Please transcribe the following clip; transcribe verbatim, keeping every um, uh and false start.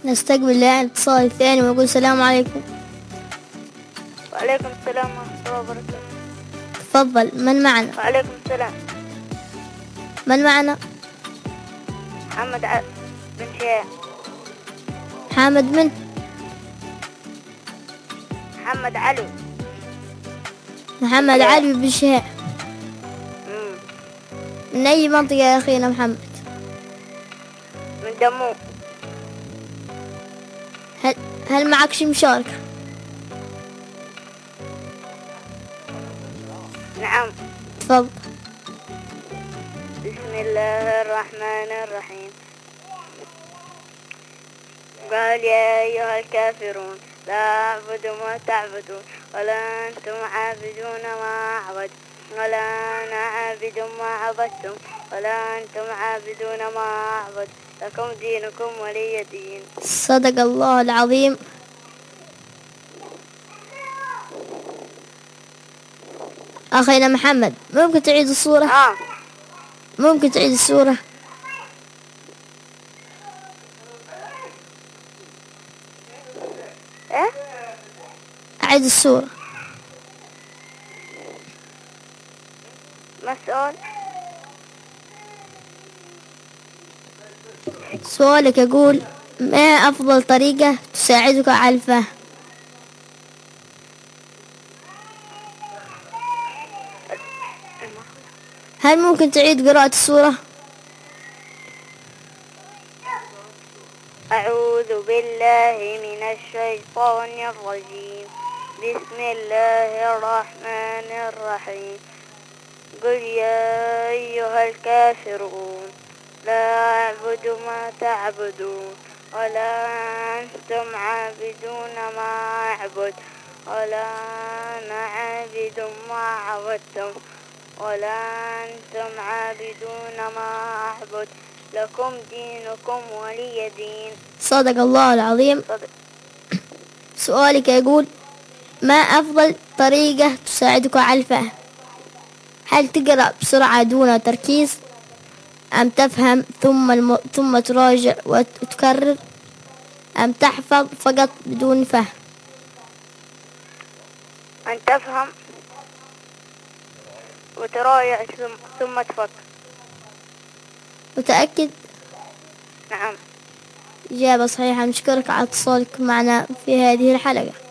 نستقبل الآن الاتصال الثاني ونقول السلام عليكم. وعليكم السلام ورحمة الله وبركاته. تفضل، من معنا؟ وعليكم السلام. من معنا؟ محمد ع... بن شيع. محمد من؟ محمد علي. محمد علي بن شيع. من أي منطقة يا أخينا محمد؟ من دمو. هل هل معك شي مشاركة؟ نعم. تفضل. بسم الله الرحمن الرحيم. قال يا أيها الكافرون لا أعبد ما تعبدون ولا أنتم عابدون ما أعبد ولا أنا عابد ما عبدتم ولا أنتم عابدون ما أعبد لكم دينكم ولي دين. صدق الله العظيم. أخينا محمد، ممكن تعيد الصورة؟ آه. ممكن تعيد الصورة؟ إيه؟ أعيد الصورة. ما السؤال؟ سؤالك يقول: ما أفضل طريقة تساعدك على الفهم؟ هل ممكن تعيد قراءة السورة؟ أعوذ بالله من الشيطان الرجيم. بسم الله الرحمن الرحيم. قل يا أيها الكافرون لا أعبد ما تعبدون ولا أنتم عابدون ما أعبد ولا أنا عابد ما عبدتم ولا أنتم عابدون ما أعبد لكم دينكم ولي دين. صدق الله العظيم. صدق. سؤالك يقول: ما أفضل طريقة تساعدك على الفهم؟ هل تقرأ بسرعة دون تركيز أم تفهم ثم الم... ثم تراجع وتكرر أم تحفظ فقط بدون فهم؟ أن تفهم وتراجع ثم, ثم تفكر. متأكد؟ نعم. إجابة صحيحة. نشكرك على اتصالك معنا في هذه الحلقة.